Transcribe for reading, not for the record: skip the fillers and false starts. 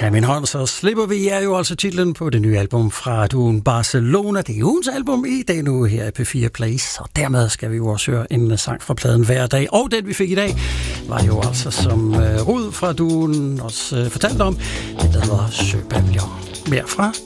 Tag min hånd, så slipper vi, er jo altså titlen på det nye album fra duoen Barcelona. Det er ugens album i dag nu her i P4 Plays, og dermed skal vi jo også høre en sang fra pladen hver dag. Og den vi fik i dag var jo altså, som Rud fra duoen også fortalte om, det der hedder Søpavillon. Mere fra